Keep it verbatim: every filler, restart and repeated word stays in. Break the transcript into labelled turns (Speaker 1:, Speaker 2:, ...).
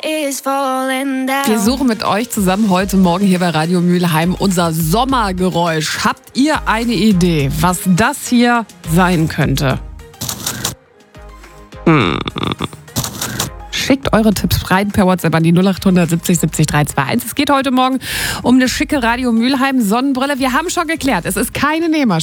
Speaker 1: Wir suchen mit euch zusammen heute Morgen hier bei Radio Mülheim unser Sommergeräusch. Habt ihr eine Idee, was das hier sein könnte? Hm. Schickt eure Tipps rein per WhatsApp an die null acht siebzig siebzig drei zwei eins. Es geht heute Morgen um eine schicke Radio Mülheim Sonnenbrille. Wir haben schon geklärt, es ist keine Nähmaschine.